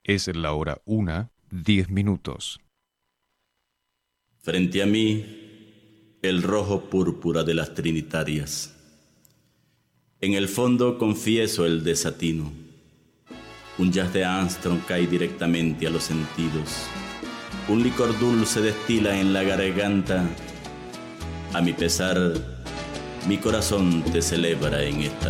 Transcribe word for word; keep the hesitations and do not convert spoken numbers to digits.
Es la hora una, diez minutos. Frente a mí, el rojo púrpura de las trinitarias. En el fondo confieso el desatino. Un jazz de Armstrong cae directamente a los sentidos. Un licor dulce destila en la garganta. A mi pesar, mi corazón te celebra en esta